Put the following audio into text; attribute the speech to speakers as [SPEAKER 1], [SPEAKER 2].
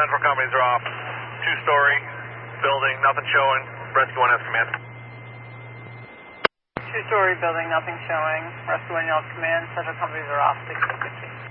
[SPEAKER 1] Central companies are off. Two-story building, nothing showing. Rescue 1 has command.
[SPEAKER 2] Two-story building, nothing showing. Rescue 1 has command. Central companies are off. 660.